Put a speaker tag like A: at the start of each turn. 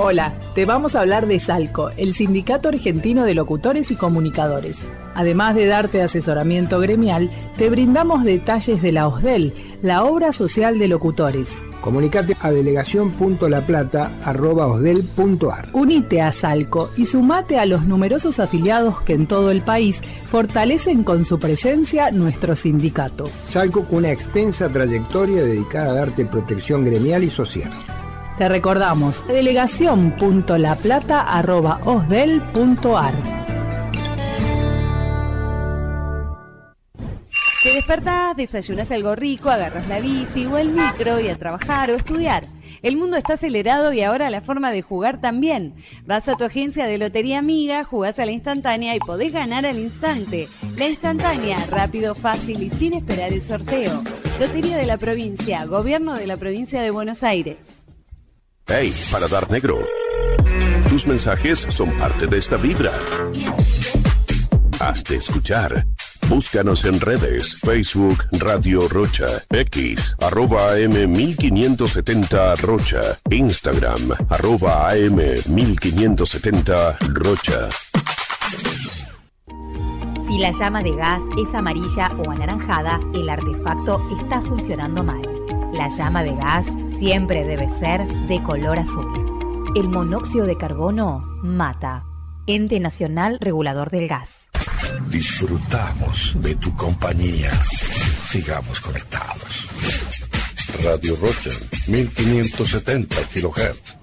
A: Hola, te vamos a hablar de Salco, el Sindicato Argentino de Locutores y Comunicadores. Además de darte asesoramiento gremial, te brindamos detalles de la OSDEL, la Obra Social de Locutores.
B: Comunicate a delegación.laplata@osdel.ar.
A: Unite a Salco y sumate a los numerosos afiliados que en todo el país fortalecen con su presencia nuestro sindicato.
B: Salco, con una extensa trayectoria dedicada a darte protección gremial y social.
A: Te recordamos, delegación.laplata@osdel.ar.
C: Te despertás, desayunás algo rico, agarras la bici o el micro y a trabajar o estudiar. El mundo está acelerado y ahora la forma de jugar también. Vas a tu agencia de Lotería Amiga, jugás a la instantánea y podés ganar al instante. La instantánea, rápido, fácil y sin esperar el sorteo. Lotería de la Provincia, Gobierno de la Provincia de Buenos Aires.
D: Hey, Paladar Negro. Tus mensajes son parte de esta vibra. Hazte escuchar. Búscanos en redes, Facebook, Radio Rocha, X, @AM1570 Rocha, Instagram, @AM1570 Rocha.
E: Si la llama de gas es amarilla o anaranjada, el artefacto está funcionando mal. La llama de gas siempre debe ser de color azul. El monóxido de carbono mata. Ente Nacional Regulador del Gas.
F: Disfrutamos de tu compañía. Sigamos conectados. Radio Rocha, 1570 kHz.